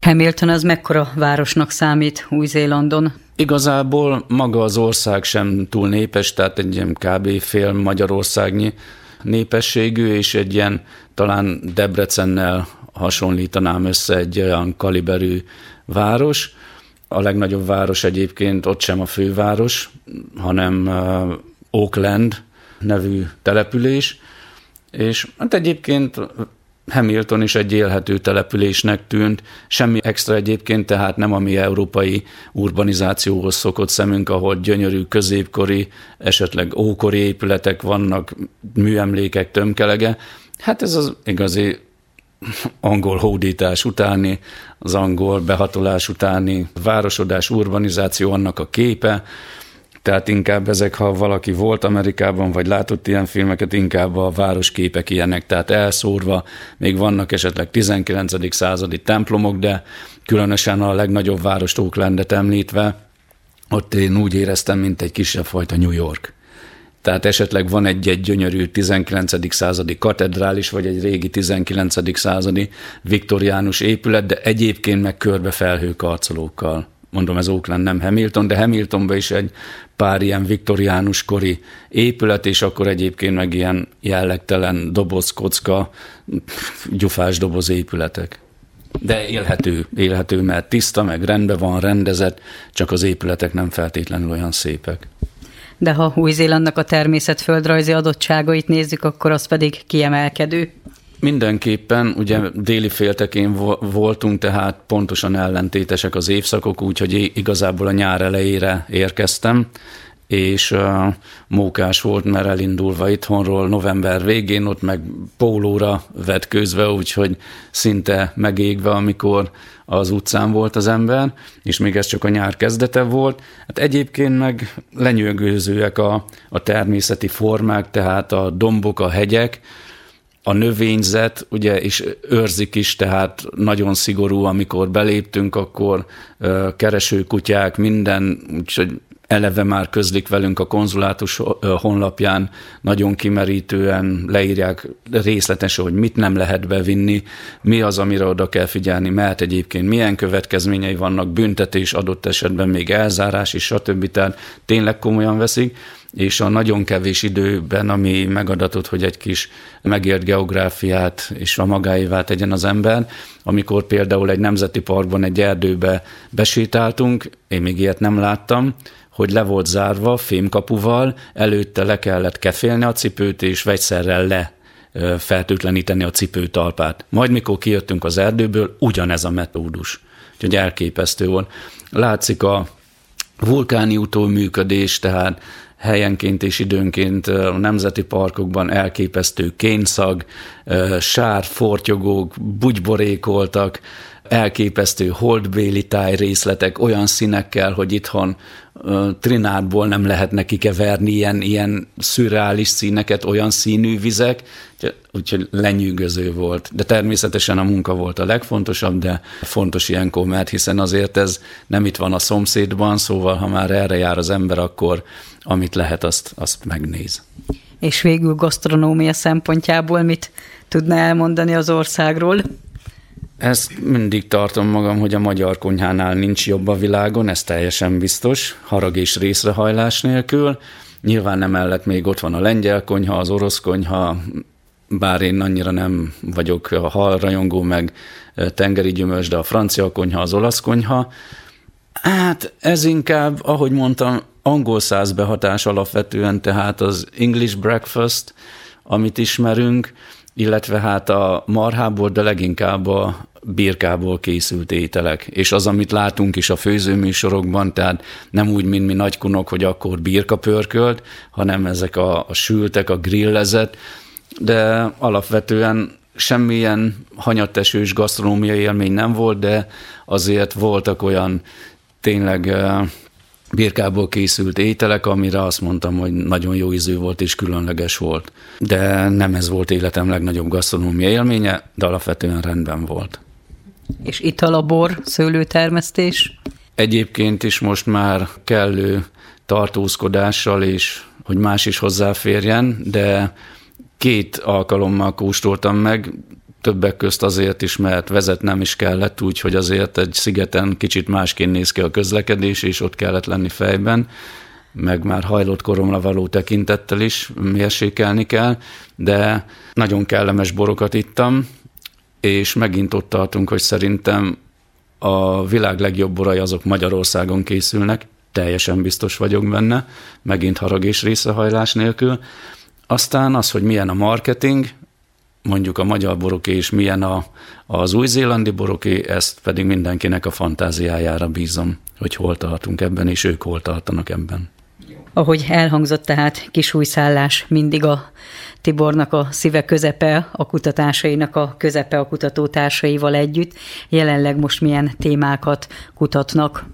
Hamilton az mekkora városnak számít Új-Zélandon? Igazából maga az ország sem túl népes, tehát egy ilyen kb. Fél Magyarországnyi népességű, és egy ilyen talán Debrecennel hasonlítanám össze egy olyan kaliberű város. A legnagyobb város egyébként ott sem a főváros, hanem Auckland nevű település, és hát egyébként Hamilton is egy élhető településnek tűnt, semmi extra egyébként, tehát nem a mi európai urbanizációhoz szokott szemünk, ahol gyönyörű középkori, esetleg ókori épületek vannak, műemlékek tömkelege. Hát ez az igazi angol hódítás utáni, az angol behatolás utáni városodás, urbanizáció, annak a képe. Tehát inkább ezek, ha valaki volt Amerikában, vagy látott ilyen filmeket, inkább a városképek ilyenek, tehát elszórva, még vannak esetleg 19. századi templomok, de különösen a legnagyobb várost, Aucklandet említve, ott én úgy éreztem, mint egy kisebb fajta New York. Tehát esetleg van egy gyönyörű 19. századi katedrális, vagy egy régi 19. századi viktoriánus épület, de egyébként meg körbe felhőkarcolókkal. Mondom, ez Auckland, nem Hamilton, de Hamiltonban is egy pár ilyen viktoriánus kori épület, és akkor egyébként meg ilyen jellegtelen dobozkocka, gyufás doboz épületek. De élhető, mert tiszta, meg rendben van, rendezett, csak az épületek nem feltétlenül olyan szépek. De ha Új-Zélandnak a természetföldrajzi adottságait nézzük, akkor az pedig kiemelkedő. Mindenképpen, ugye déli féltekén voltunk, tehát pontosan ellentétesek az évszakok, úgyhogy igazából a nyár elejére érkeztem, és mókás volt, mert elindulva itthonról november végén, ott meg pólóra vetkőzve, úgyhogy szinte megégve, amikor az utcán volt az ember, és még ez csak a nyár kezdete volt. Hát egyébként meg lenyűgözőek a természeti formák, tehát a dombok, a hegyek, a növényzet, ugye, és őrzik is, tehát nagyon szigorú, amikor beléptünk, akkor keresőkutyák, minden, úgyhogy eleve már közlik velünk a konzulátus honlapján, nagyon kimerítően leírják részletesen, hogy mit nem lehet bevinni, mi az, amire oda kell figyelni, mert egyébként milyen következményei vannak, büntetés, adott esetben még elzárás is, stb. Tehát tényleg komolyan veszik, és a nagyon kevés időben, ami megadatott, hogy egy kis megélt geográfiát és a magáévá tegyen az ember, amikor például egy nemzeti parkban, egy erdőbe besétáltunk, én még ilyet nem láttam, hogy le volt zárva fémkapuval, előtte le kellett kefélni a cipőt, és vegyszerrel fertőtleníteni a cipőtalpát. Majd mikor kijöttünk az erdőből, ugyanez a metódus. Úgyhogy elképesztő volt. Látszik a vulkáni utóműködés, tehát helyenként és időnként a nemzeti parkokban elképesztő kénszag, sár fortyogók, bugyborékoltak, elképesztő holdbéli tájrészletek olyan színekkel, hogy itthon trinádból nem lehetne kikeverni ilyen szürreális színeket, olyan színű vizek, úgyhogy lenyűgöző volt. De természetesen a munka volt a legfontosabb, de fontos ilyenkor, mert hiszen azért ez nem itt van a szomszédban, szóval ha már erre jár az ember, akkor amit lehet, azt megnéz. És végül gasztronómia szempontjából mit tudna elmondani az országról? Ezt mindig tartom magam, hogy a magyar konyhánál nincs jobb a világon, ez teljesen biztos, harag és részrehajlás nélkül. Nyilván emellett még ott van a lengyel konyha, az orosz konyha, bár én annyira nem vagyok a halrajongó, meg tengeri gyümölcs, de a francia konyha, az olasz konyha. Hát ez inkább, ahogy mondtam, angol száz behatás alapvetően, tehát az English breakfast, amit ismerünk, illetve hát a marhából, de leginkább a birkából készült ételek. És az, amit látunk is a főzőműsorokban, tehát nem úgy, mint mi nagykunok, hogy akkor birka pörkölt, hanem ezek a sültek, a grillezet, de alapvetően semmilyen hanyattesős gasztronómiai élmény nem volt, de azért voltak olyan tényleg birkából készült ételek, amire azt mondtam, hogy nagyon jó ízű volt és különleges volt. De nem ez volt életem legnagyobb gasztronómia élménye, de alapvetően rendben volt. És ital a bor, szőlőtermesztés? Egyébként is most már kellő tartózkodással, és hogy más is hozzáférjen, de 2 alkalommal kóstoltam meg, többek közt azért is, mert vezetnem is kellett, úgyhogy azért egy szigeten kicsit másként néz ki a közlekedés, és ott kellett lenni fejben, meg már hajlott koromra való tekintettel is mérsékelni kell, de nagyon kellemes borokat ittam, és megint ott tartunk, hogy szerintem a világ legjobb borai azok Magyarországon készülnek, teljesen biztos vagyok benne, megint harag és részrehajlás nélkül. Aztán az, hogy milyen a marketing, mondjuk a magyar boroké és milyen az új-zélandi boroké, ezt pedig mindenkinek a fantáziájára bízom, hogy hol tartunk ebben, és ők hol tartanak ebben. Ahogy elhangzott, tehát Kisújszállás mindig a Tibornak a szíve közepe, a kutatásainak a közepe a kutatótársaival együtt. Jelenleg most milyen témákat kutatnak?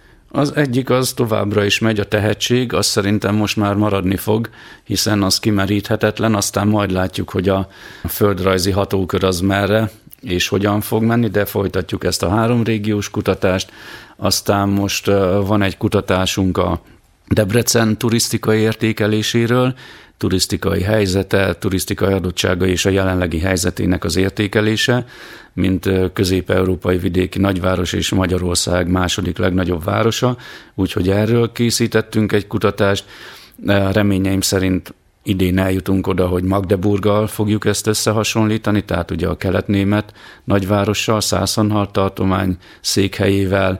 Az egyik az továbbra is megy, a tehetség, az szerintem most már maradni fog, hiszen az kimeríthetetlen, aztán majd látjuk, hogy a földrajzi hatókör az merre és hogyan fog menni, de folytatjuk ezt a 3 régiós kutatást. Aztán most van egy kutatásunk a Debrecen turisztikai értékeléséről, turisztikai helyzete, turisztikai adottsága és a jelenlegi helyzetének az értékelése, mint közép-európai vidéki nagyváros és Magyarország második legnagyobb városa, úgyhogy erről készítettünk egy kutatást. Reményeim szerint idén eljutunk oda, hogy Magdeburggal fogjuk ezt összehasonlítani, tehát ugye a kelet-német nagyvárossal, Szászanhalt tartomány székhelyével,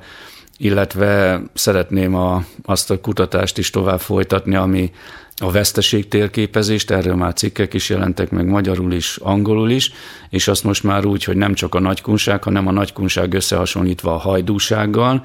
illetve szeretném azt a kutatást is tovább folytatni, ami a veszteség térképezést, erről már cikkek is jelentek meg magyarul is, angolul is, és azt most már úgy, hogy nem csak a nagykunság, hanem a nagykunság összehasonlítva a hajdúsággal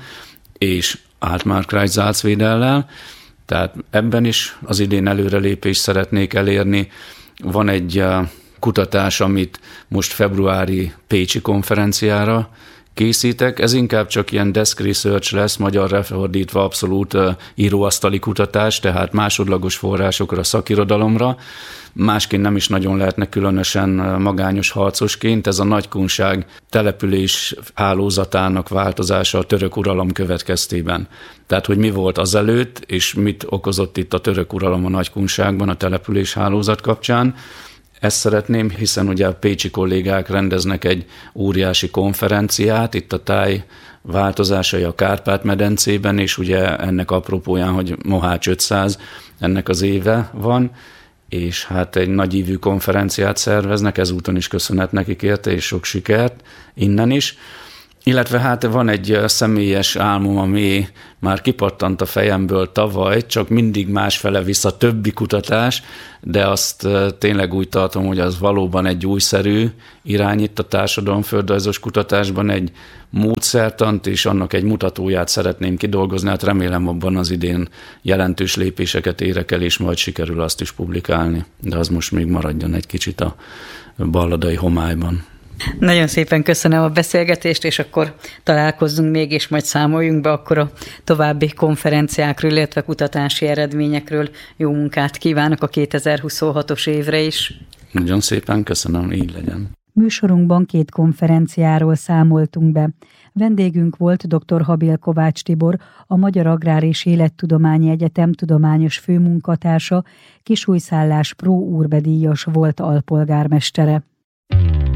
és Altmarkreis Salzwedellel, tehát ebben is az idén előrelépést szeretnék elérni. Van egy kutatás, amit most februári pécsi konferenciára készítek. Ez inkább csak ilyen desk research lesz, magyarra fordítva abszolút íróasztali kutatás, tehát másodlagos forrásokra, szakirodalomra. Másként nem is nagyon lehetne különösen magányos harcosként. Ez a nagykunság település hálózatának változása a török uralom következtében. Tehát, hogy mi volt azelőtt, és mit okozott itt a török uralom a nagykunságban a település hálózat kapcsán. Ezt szeretném, hiszen ugye a pécsi kollégák rendeznek egy óriási konferenciát, itt a táj változásai a Kárpát-medencében, és ugye ennek apropóján, hogy Mohács 500, ennek az éve van, és hát egy nagyívű konferenciát szerveznek, ezúton is köszönet nekik érte, és sok sikert innen is. Illetve hát van egy személyes álmom, ami már kipattant a fejemből tavaly, csak mindig másfele visz a többi kutatás, de azt tényleg úgy tartom, hogy az valóban egy újszerű irány itt a társadalomföldrajzos kutatásban, egy módszertant és annak egy mutatóját szeretném kidolgozni, hát remélem abban az idén jelentős lépéseket érek el, és majd sikerül azt is publikálni, de az most még maradjon egy kicsit a balladai homályban. Nagyon szépen köszönöm a beszélgetést, és akkor találkozzunk még, és majd számoljunk be akkor a további konferenciákról, illetve kutatási eredményekről. Jó munkát kívánok a 2026-os évre is. Nagyon szépen köszönöm, így legyen. Műsorunkban 2 konferenciáról számoltunk be. Vendégünk volt dr. Habil Kovács Tibor, a Magyar Agrár és Élettudományi Egyetem tudományos főmunkatársa, Kisújszállás Pro Urbe díjas volt alpolgármestere.